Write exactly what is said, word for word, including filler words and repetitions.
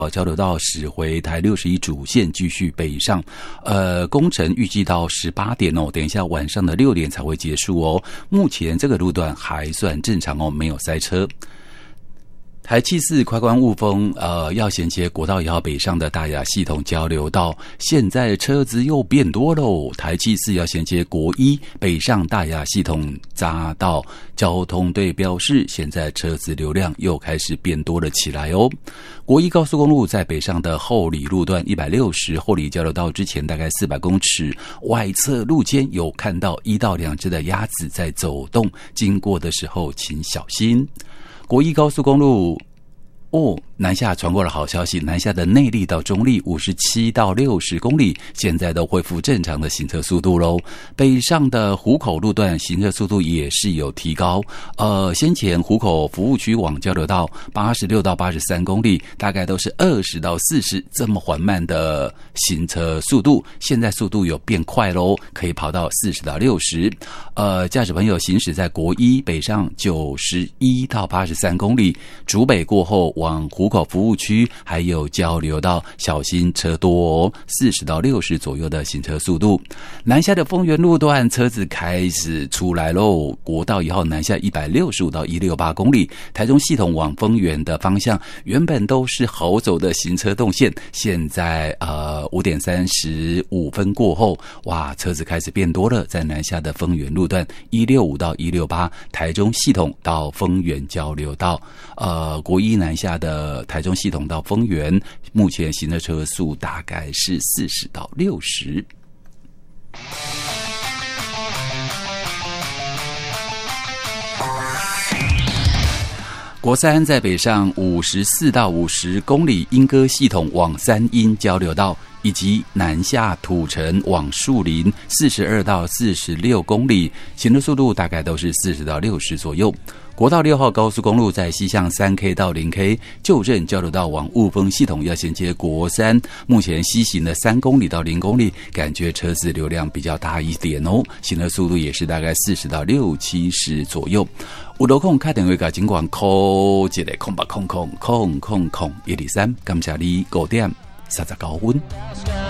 交流道驶回台六十一主线继续北上，呃，工程预计到十八点哦，等一下晚上的六点才会结束哦。目前这个路段还算正常哦，没有塞车。台七四快关雾峰，呃，要衔接国道一号北上的大雅系统交流道，现在车子又变多喽。台七四要衔接国一北上大雅系统匝道，交通队表示，现在车子流量又开始变多了起来哦。国一高速公路在北上的后里路段一百六十后里交流道之前大概四百公尺，外侧路间有看到一到两只的鸭子在走动，经过的时候请小心。国一高速公路哦，南下传过了好消息，南下的内壢到中壢五十七到六十公里，现在都恢复正常的行车速度喽。北上的湖口路段行车速度也是有提高，呃，先前湖口服务区往交流道八十六到八十三公里，大概都是二十到四十这么缓慢的行车速度，现在速度有变快喽，可以跑到四十到六十。呃，驾驶朋友行驶在国一北上九十一到八十三公里，竹北过后往湖口服务区还有交流道小心车多哦，四十到六十左右的行车速度。南下的丰原路段车子开始出来喽，国道一号南下一百六十五到一百六十八公里，台中系统往丰原的方向原本都是好走的行车动线，现在呃五点三十五分过后，哇，车子开始变多了，在南下的丰原路段一百六十五到一百六十八，台中系统到丰原交流道，呃国一南下的台中系统到丰原，目前行的车速大概是四十到六十。国三在北上五十四到五十公里，莺歌系统往三鶯交流道，以及南下土城往树林四十二到四十六公里，行的速度大概都是四十到六十左右。国道六号高速公路在西向 三 K 到 零 K 旧镇交流道往雾峰系统要衔接国三，目前西行的三公里到零公里，感觉车子流量比较大一点哦，行的速度也是大概四十到六七十左右。有路况打电话给警管 call 一个空八空空空空空一二三，感谢你五点三十九分。